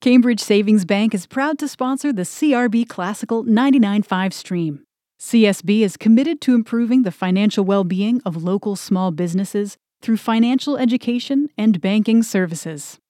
Cambridge Savings Bank is proud to sponsor the CRB Classical 99.5 stream. CSB is committed to improving the financial well-being of local small businesses through financial education and banking services.